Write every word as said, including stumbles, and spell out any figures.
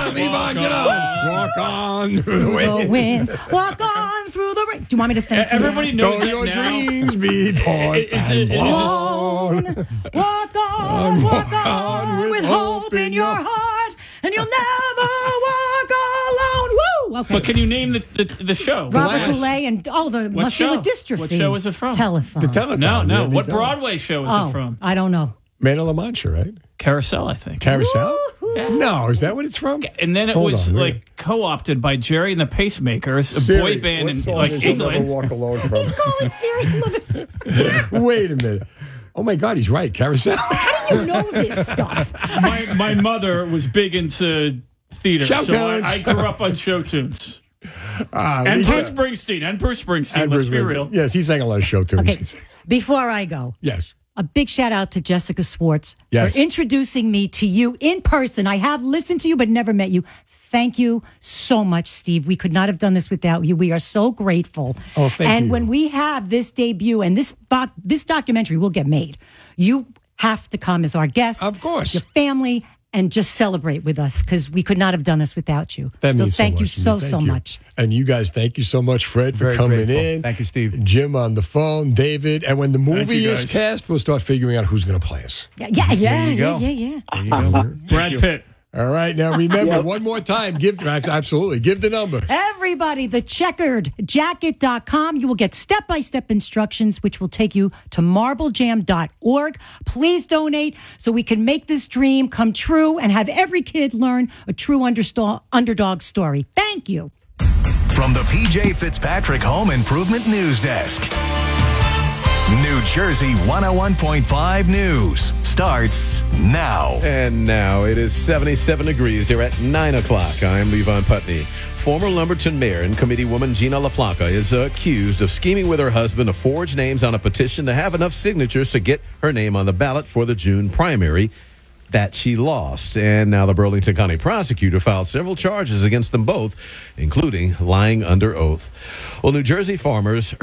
on, Levon, get on. Walk on through the wind. The wind. Walk on through the rain. Do you want me to sing? Everybody knows Don't that your now. dreams be tossed Is and it- is blown. Walk on, walk on with hope in your heart, and you'll never walk alone. Woo! Okay. But can you name the the, the show? Robert Glass. Goulet and oh, the What muscular show? dystrophy. What show is it from? Telephone. The telephone. No, no. yeah, What the Broadway show is oh, it from? I don't know. Man of La Mancha, right? Carousel, I think. Carousel? Yeah. No, is that what it's from? And then it Hold was on, wait. like co-opted by Jerry and the Pacemakers, a Siri, boy band what in song like is You'll Never England. Walk Alone from? Call it Siri. Love it. Wait a minute. Oh my God, he's right. Carousel. You know this stuff. my my mother was big into theater, Show so I, tunes. I grew up on show tunes. Ah, And Lisa- Bruce Springsteen, and Bruce Springsteen. and let's Bruce be Springsteen. real. Yes, he sang a lot of show tunes. Okay. Before I go, Yes. a big shout out to Jessica Swartz Yes. for introducing me to you in person. I have listened to you, but never met you. Thank you so much, Steve. We could not have done this without you. We are so grateful. Oh, thank and you. when we have this debut and this doc- this documentary will get made, you have to come as our guest. Of course. Your family, and just celebrate with us because we could not have done this without you. That so means thank so you much to me. so, Thank so you. much. And you guys, thank you so much, Fred, for Very coming grateful. in. Thank you, Steve. Jim on the phone, David. And when the movie you, is guys. cast, we'll start figuring out who's going to play us. Yeah, yeah, yeah, you yeah, go. yeah, yeah. There you go. Brad Pitt. All right. Now, remember, one more time, give absolutely, give the number. Everybody, the checkered jacket dot com. You will get step-by-step instructions, which will take you to marble jam dot org. Please donate so we can make this dream come true and have every kid learn a true understo- underdog story. Thank you. From the P J Fitzpatrick Home Improvement News Desk. New Jersey one oh one point five News starts now. And now it is seventy-seven degrees here at nine o'clock. I'm Levon Putney. Former Lumberton Mayor and Committeewoman Gina LaPlaca is accused of scheming with her husband to forge names on a petition to have enough signatures to get her name on the ballot for the June primary that she lost. And now the Burlington County prosecutor filed several charges against them both, including lying under oath. Well, New Jersey farmers